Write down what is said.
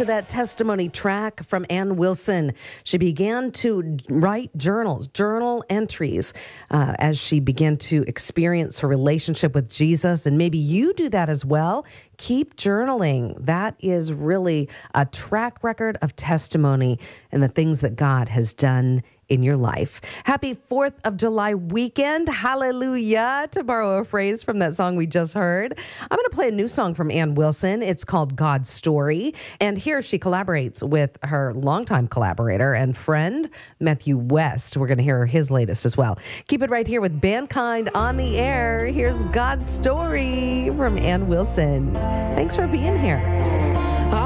to that testimony track from Ann Wilson. She began to write journal entries as she began to experience her relationship with Jesus. And maybe you do that as well. Keep journaling. That is really a track record of testimony and the things that God has done in your life. Happy 4th of July weekend. Hallelujah, to borrow a phrase from that song we just heard. I'm going to play a new song from Ann Wilson. It's called God's Story. And here she collaborates with her longtime collaborator and friend, Matthew West. We're going to hear his latest as well. Keep it right here with Bandkind on the air. Here's God's Story from Ann Wilson. Thanks for being here.